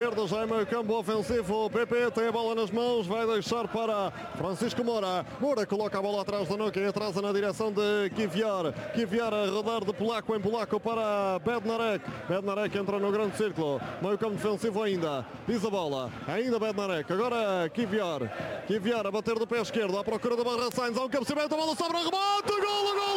esquerda, já é meio campo ofensivo. O PP tem a bola nas mãos, vai deixar para Francisco Moura. Moura coloca a bola atrás da nuca e atrasa na direção de Kivior. Kivior a rodar de polaco em polaco para Bednarek. Bednarek entra no grande círculo, meio campo defensivo ainda. Pisa a bola, ainda Bednarek. Agora Kivior. Kivior a bater do pé esquerdo, à procura da Barra Sainz. Há um cabeceamento, a bola sobra, remate, golo, golo!